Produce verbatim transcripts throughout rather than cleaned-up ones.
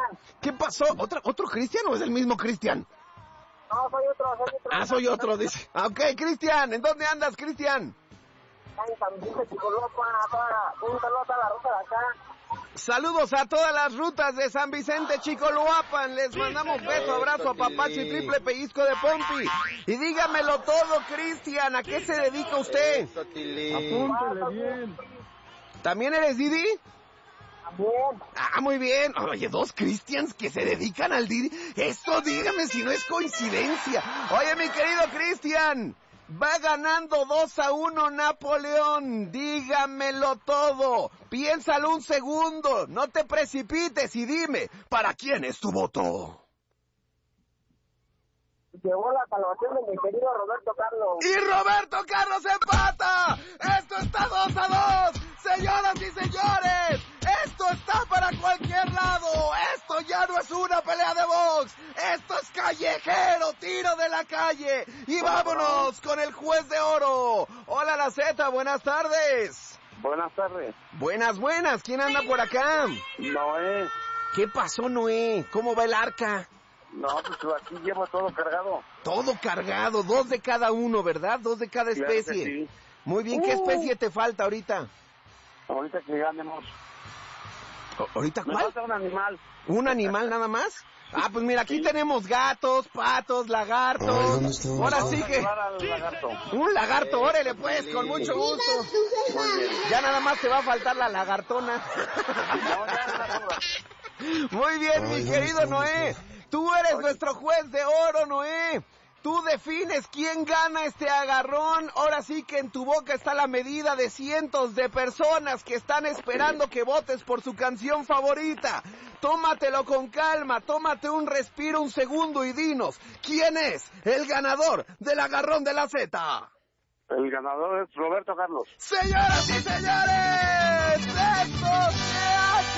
Cristian. ¿Qué pasó? ¿Otro, otro Cristian o es el mismo Cristian? No, soy otro, soy otro. Ah, soy otro, dice. Ah, ok, Cristian, ¿en dónde andas, Cristian? En San Vicente, Chicoloapan, un saludo a toda la ruta de acá. Saludos a todas las rutas de San Vicente, Chicoloapan. Les mandamos beso, abrazo, a papacho y triple pellizco de Pompi. Y dígamelo todo, Cristian, ¿a qué se dedica usted? Apúntele bien. ¿También eres Didi? También. Ah, muy bien. Oye, dos Cristians que se dedican al Didi. Eso dígame si no es coincidencia. Oye, mi querido Cristian, va ganando dos a uno Napoleón. Dígamelo todo. Piénsalo un segundo. No te precipites y dime, ¿para quién es tu voto? Llegó la salvación de mi querido Roberto Carlos. ¡Y Roberto Carlos empata! ¡Esto está dos a dos! ¡Señoras y señores! ¡Esto está para cualquier lado! ¡Esto ya no es una pelea de box! ¡Esto es callejero, tiro de la calle! ¡Y vámonos con el juez de oro! ¡Hola, la Z! ¡Buenas tardes! Buenas tardes. Buenas, buenas. ¿Quién anda por acá? Noé. ¿Qué pasó, Noé? ¿Cómo va el arca? No, pues aquí llevo todo cargado. Todo cargado, dos de cada uno, ¿verdad? Dos de cada Claro especie. que sí. Muy bien, ¿qué Uh. especie te falta ahorita? Ahorita que ganemos. ¿O- ¿Ahorita Me cuál? falta un animal. ¿Un animal nada más? Ah, pues mira, aquí tenemos gatos, patos, lagartos. Ahora sí que... Llevar al lagarto. Un lagarto, órale pues, con mucho gusto. Muy bien. Ya nada más te va a faltar la lagartona. No, ya no la duda. Muy bien, mi querido Noé. Tú eres nuestro juez de oro, Noé. Tú defines quién gana este agarrón. Ahora sí que en tu boca está la medida de cientos de personas que están esperando que votes por su canción favorita. Tómatelo con calma, tómate un respiro, un segundo y dinos, ¿quién es el ganador del agarrón de la Z? El ganador es Roberto Carlos. Señoras y señores, ¡esto se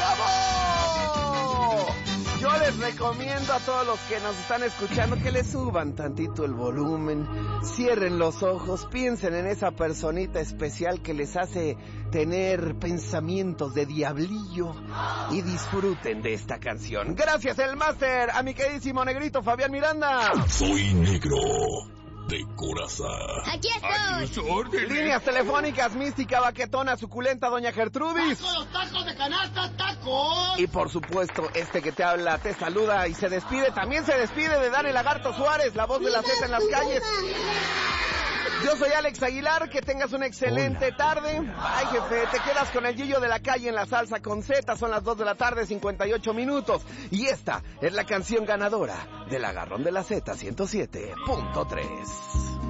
acabó! Yo les recomiendo a todos los que nos están escuchando que le suban tantito el volumen, cierren los ojos, piensen en esa personita especial que les hace tener pensamientos de diablillo y disfruten de esta canción. Gracias, el máster, a mi queridísimo negrito Fabián Miranda. Soy negro de corazón. Aquí estoy. Líneas telefónicas, mística, baquetona, suculenta, doña Gertrudis. ¡Tacos, tacos de canasta, tacos! Y por supuesto, este que te habla te saluda y se despide. También se despide de Dani Lagarto Suárez, la voz de la Z en las calles. Yo soy Alex Aguilar, que tengas una excelente tarde. Ay, jefe, te quedas con el Gillo de la calle en la salsa con Z. Son las dos de la tarde, cincuenta y ocho minutos. Y esta es la canción ganadora del agarrón de la Z ciento siete punto tres.